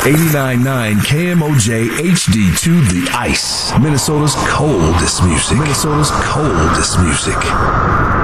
89.9 KMOJ HD2 The Ice. Minnesota's coldest music.